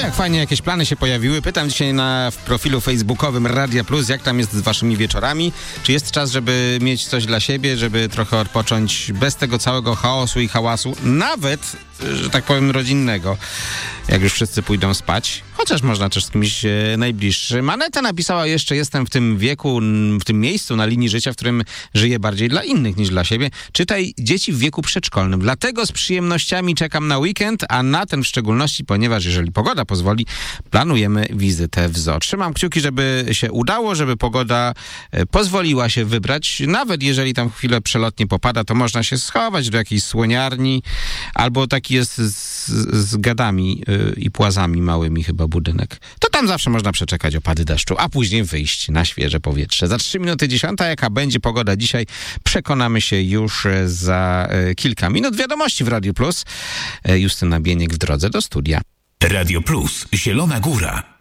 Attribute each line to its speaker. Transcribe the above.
Speaker 1: Tak, fajnie, jakieś plany się pojawiły. Pytam dzisiaj w profilu facebookowym Radia Plus, jak tam jest z waszymi wieczorami? Czy jest czas, żeby mieć coś dla siebie, żeby trochę odpocząć bez tego całego chaosu i hałasu, nawet, że tak powiem, rodzinnego, jak już wszyscy pójdą spać? Chociaż można też z kimś najbliższym. Aneta napisała jeszcze, jestem w tym wieku, w tym miejscu na linii życia, w którym żyję bardziej dla innych niż dla siebie. Czytaj, dzieci w wieku przedszkolnym. Dlatego z przyjemnościami czekam na weekend, a na ten w szczególności, ponieważ jeżeli pogoda pozwoli, planujemy wizytę w zoo. Trzymam kciuki, żeby się udało, żeby pogoda pozwoliła się wybrać. Nawet jeżeli tam chwilę przelotnie popada, to można się schować do jakiejś słoniarni, albo taki jest z gadami i płazami małymi chyba budynek. To tam zawsze można przeczekać opady deszczu, a później wyjść na świeże powietrze. Za 3 minuty 10, jaka będzie pogoda dzisiaj, przekonamy się już za kilka minut. Wiadomości w Radiu Plus. Justyna Bieniek w drodze do studia.
Speaker 2: Radio Plus, Zielona Góra.